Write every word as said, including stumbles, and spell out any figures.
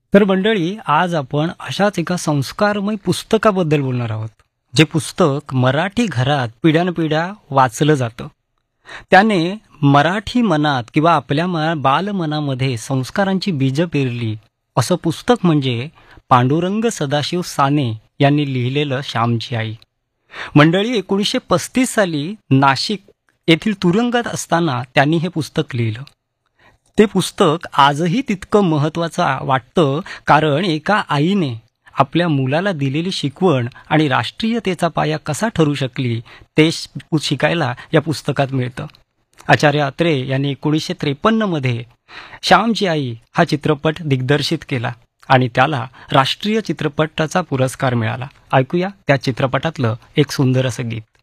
तर मंडळी, आज आपण अशाच एका संस्कारमय पुस्तकाबद्दल बोलणार आहोत. जे पुस्तक मराठी घरात पिढ्यानपिढ्या वाचलं जातं. त्याने मराठी मनात किंवा आपल्या म बालमनामध्ये संस्कारांची बीजं पेरली. असं पुस्तक म्हणजे पांडुरंग सदाशिव साने यांनी लिहिलेलं श्यामची आई. मंडळी, एकोणीसशे पस्तीस साली नाशिक येथील तुरुंगात असताना त्यांनी हे पुस्तक लिहिलं. ते पुस्तक आजही तितकं महत्त्वाचं वाटतं, कारण एका आईने आपल्या मुलाला दिलेली शिकवण आणि राष्ट्रीयतेचा पाया कसा ठरू शकली ते श- शिकायला या पुस्तकात मिळतं. आचार्य अत्रे यांनी एकोणीसशे त्रेपन्नमध्ये श्यामची आई हा चित्रपट दिग्दर्शित केला आणि त्याला राष्ट्रीय चित्रपटाचा पुरस्कार मिळाला. ऐकूया त्या चित्रपटातलं एक सुंदर असं गीत.